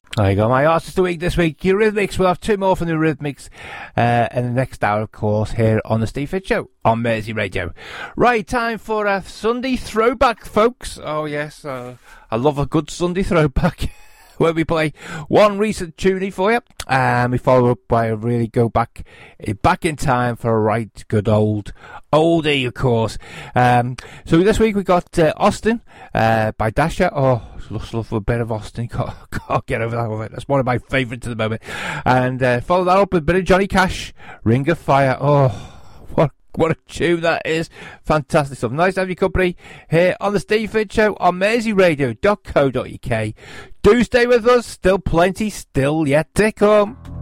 There you go, my artist of the week this week, Eurythmics. We'll have two more from the Eurythmics in the next hour, of course, here on the Steve Fitz Show on Mersey Radio. Right, time for a Sunday throwback, folks. Oh, yes, I love a good Sunday throwback. Where we play one recent tunie for you, and we follow up by a really go back in time for a right good oldie, of course. So this week we got Austin by Dasher. Oh, just love a bit of Austin. Can't get over that one. That's one of my favourites at the moment. And follow that up with a bit of Johnny Cash, Ring of Fire. Oh, what a tune that is. Fantastic stuff. Nice to have your company here on the Steve Fitz Show on merseyradio.co.uk. Do stay with us. Still plenty still yet to come.